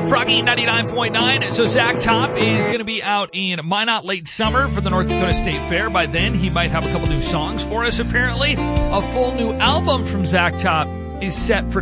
Froggy 99.9. So Zach Top is going to be out in Minot late summer for the North Dakota State Fair. By then, he might have a couple new songs for us, apparently. A full new album from Zach Top is set for